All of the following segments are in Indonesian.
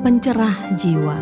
pencerah jiwa.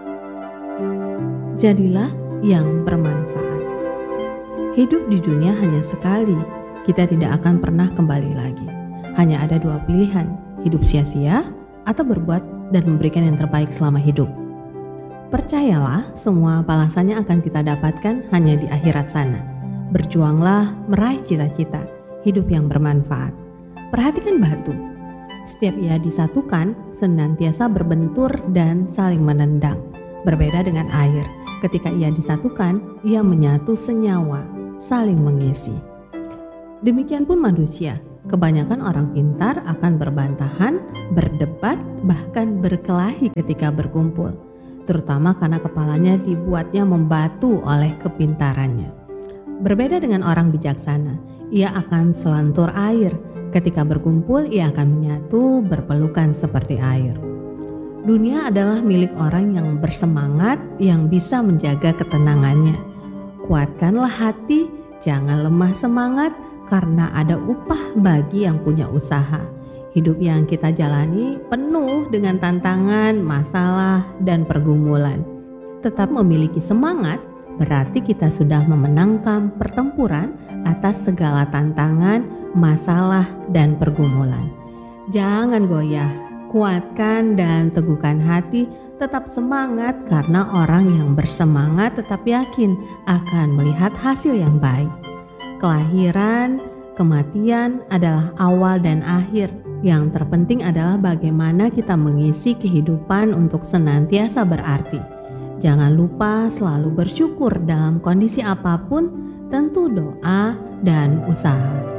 Jadilah yang bermanfaat. Hidup di dunia hanya sekali, kita tidak akan pernah kembali lagi. Hanya ada dua pilihan, hidup sia-sia atau berbuat dan memberikan yang terbaik selama hidup. Percayalah, semua balasannya akan kita dapatkan hanya di akhirat sana. Berjuanglah meraih cita-cita, hidup yang bermanfaat. Perhatikan batu. Setiap ia disatukan, senantiasa berbentur dan saling menendang. Berbeda dengan air, ketika ia disatukan, ia menyatu senyawa, saling mengisi. Demikian pun manusia, kebanyakan orang pintar akan berbantahan, berdebat, bahkan berkelahi ketika berkumpul. Terutama karena kepalanya dibuatnya membatu oleh kepintarannya. Berbeda dengan orang bijaksana, ia akan selantur air. Ketika berkumpul, ia akan menyatu berpelukan seperti air. Dunia adalah milik orang yang bersemangat, yang bisa menjaga ketenangannya. Kuatkanlah hati, jangan lemah semangat, karena ada upah bagi yang punya usaha. Hidup yang kita jalani penuh dengan tantangan, masalah, dan pergumulan. Tetap memiliki semangat berarti kita sudah memenangkan pertempuran atas segala tantangan, masalah, dan pergumulan. Jangan goyah, kuatkan dan teguhkan hati, tetap semangat karena orang yang bersemangat tetap yakin akan melihat hasil yang baik. Kelahiran, kematian adalah awal dan akhir. Yang terpenting adalah bagaimana kita mengisi kehidupan untuk senantiasa berarti. Jangan lupa selalu bersyukur dalam kondisi apapun, tentu doa dan usaha.